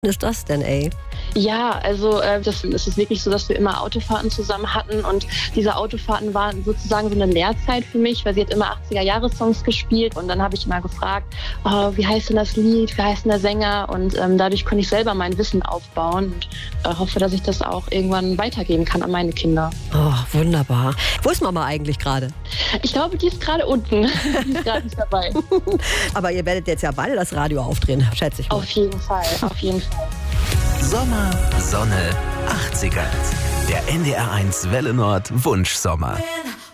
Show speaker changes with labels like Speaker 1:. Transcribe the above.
Speaker 1: ist das denn, ey?
Speaker 2: Ja, also es ist wirklich so, dass wir immer Autofahrten zusammen hatten und diese Autofahrten waren sozusagen so eine Lehrzeit für mich, weil sie hat immer 80er-Jahre-Songs gespielt und dann habe ich immer gefragt, wie heißt denn das Lied, wie heißt denn der Sänger und dadurch konnte ich selber mein Wissen aufbauen und hoffe, dass ich das auch irgendwann weitergeben kann an meine Kinder.
Speaker 1: Oh, wunderbar. Wo ist Mama eigentlich gerade?
Speaker 2: Ich glaube, die ist gerade unten, die ist gerade nicht dabei.
Speaker 1: Aber ihr werdet jetzt ja beide das Radio aufdrehen, schätze ich mal.
Speaker 2: Auf jeden Fall, auf jeden Fall.
Speaker 3: Sommer, Sonne, 80er. Der NDR1 Welle Nord Wunschsommer.